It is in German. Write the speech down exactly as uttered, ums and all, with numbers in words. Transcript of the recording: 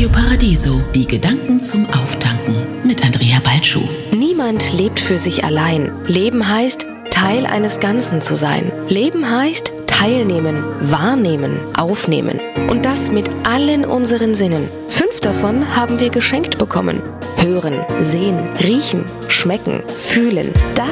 Radio Paradiso, die Gedanken zum Auftanken mit Andrea Balschuh. Niemand lebt für sich allein. Leben heißt, Teil eines Ganzen zu sein. Leben heißt, teilnehmen, wahrnehmen, aufnehmen. Und das mit allen unseren Sinnen. Fünf davon haben wir geschenkt bekommen. Hören, sehen, riechen, schmecken, fühlen. Das